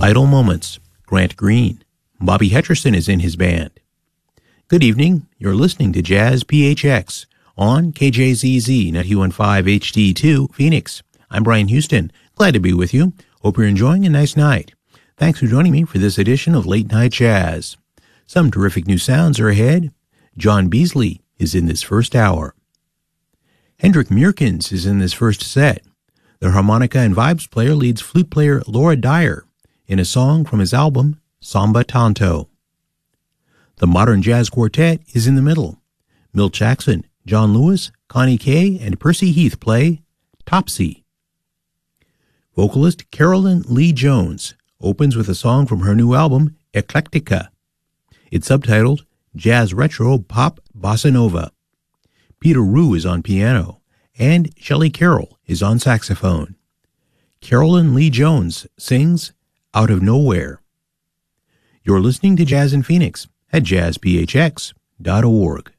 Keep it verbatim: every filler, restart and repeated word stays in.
Idle Moments, Grant Green. Bobby Hutcherson is in his band. Good evening. You're listening to Jazz P H X on K J Z Z ninety-one point five H D two Phoenix. I'm Brian Houston. Glad to be with you. Hope you're enjoying a nice night. Thanks for joining me for this edition of Late Night Jazz. Some terrific new sounds are ahead. John Beasley is in this first hour. Hendrik Meerkens is in this first set. The harmonica and vibes player leads flute player Laura Dyer in a song from his album Samba Tanto. The Modern Jazz Quartet is in the middle. Milt Jackson, John Lewis, Connie Kay, and Percy Heath play Topsy. Vocalist Carolyn Lee Jones opens with a song from her new album Eclectica. It's subtitled Jazz Retro Pop Bossa Nova. Peter Rue is on piano, and Shelley Carroll is on saxophone. Carolyn Lee Jones sings Out of Nowhere. You're listening to Jazz in Phoenix at jazz p h x dot org.